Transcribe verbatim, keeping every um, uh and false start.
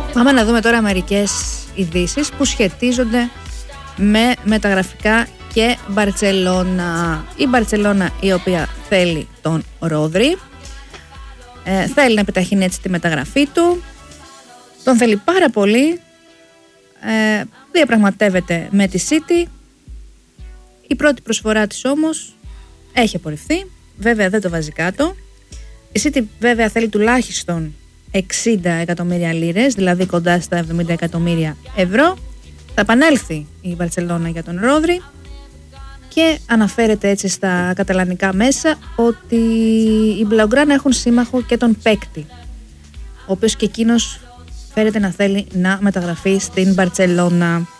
Πάμε να δούμε τώρα μερικές ειδήσεις που σχετίζονται με μεταγραφικά και Μπαρτσελώνα. Η Μπαρτσελώνα, η οποία θέλει τον Ρόδρυ, ε, θέλει να επιταχύνει έτσι τη μεταγραφή του, τον θέλει πάρα πολύ, ε, διαπραγματεύεται με τη City. Η πρώτη προσφορά της όμως έχει απορριφθεί, βέβαια δεν το βάζει κάτω. Η City βέβαια θέλει τουλάχιστον εξήντα εκατομμύρια λίρες, δηλαδή κοντά στα εβδομήντα εκατομμύρια ευρώ. Θα επανέλθει η Μπαρτσελώνα για τον Ρόδρυ και αναφέρεται έτσι στα καταλανικά μέσα ότι οι Μπλαουγκράνα έχουν σύμμαχο και τον παίκτη, ο οποίος και εκείνος φέρεται να θέλει να μεταγραφεί στην Μπαρτσελώνα.